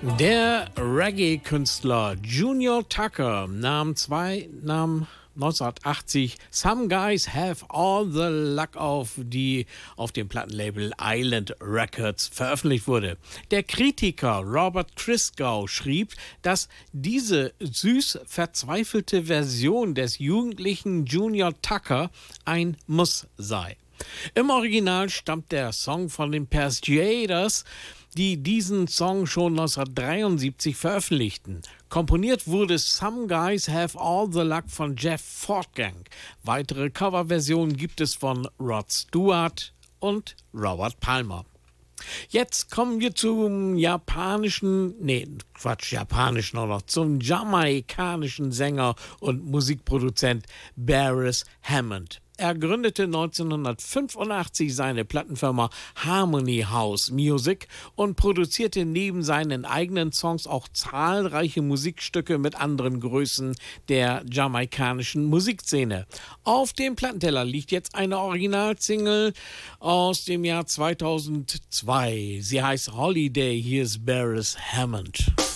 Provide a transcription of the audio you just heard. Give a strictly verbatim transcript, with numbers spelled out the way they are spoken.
Der Reggae-Künstler Junior Tucker nahm zwei, nahm neunzehnhundertachtzig Some Guys Have All the Luck auf, die auf dem Plattenlabel Island Records veröffentlicht wurde. Der Kritiker Robert Christgau schrieb, dass diese süß verzweifelte Version des jugendlichen Junior Tucker ein Muss sei. Im Original stammt der Song von den Persuaders, die diesen Song schon neunzehnhundertdreiundsiebzig veröffentlichten. Komponiert wurde Some Guys Have All the Luck von Jeff Fortgang. Weitere Coverversionen gibt es von Rod Stewart und Robert Palmer. Jetzt kommen wir zum japanischen, nee, Quatsch, japanischen auch noch, zum jamaikanischen Sänger und Musikproduzent Beres Hammond. Er gründete neunzehnhundertfünfundachtzig seine Plattenfirma Harmony House Music und produzierte neben seinen eigenen Songs auch zahlreiche Musikstücke mit anderen Größen der jamaikanischen Musikszene. Auf dem Plattenteller liegt jetzt eine Originalsingle aus dem Jahr zweitausendzwei. Sie heißt Holiday. Hier ist Beres Hammond.